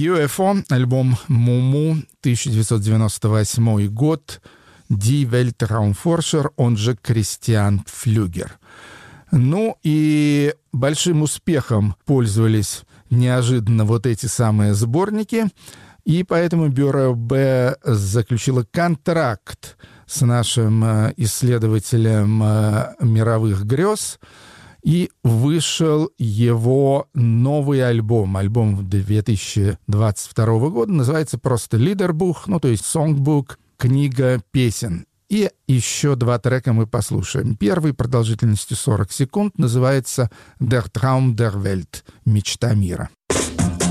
UFO, альбом «Муму», 1998 год, Die Weltraumforscher, он же Кристиан Флюгер. Ну и большим успехом пользовались неожиданно вот эти самые сборники, и поэтому Бюро Б заключило контракт с нашим исследователем мировых грез, и вышел его новый альбом. Альбом 2022 года называется просто «Лидербух», ну то есть «Сонгбук», книга песен. И еще 2 трека мы послушаем. Первый продолжительностью 40 секунд называется «Der Traum der Welt», «Мечта мира».